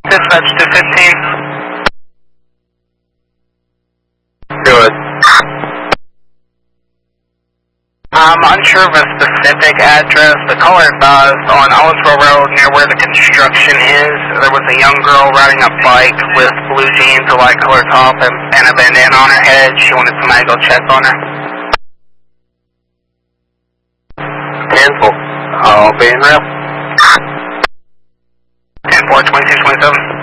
Dispatch 215. Good. I'm unsure of a specific address. The caller advised on Owensboro Road near where the construction is, there was a young girl riding a bike with blue jeans, a light color top, and a bandana on her head. She wanted somebody to go check on her. 10-4. I'll be in rep. 10-4, 2227.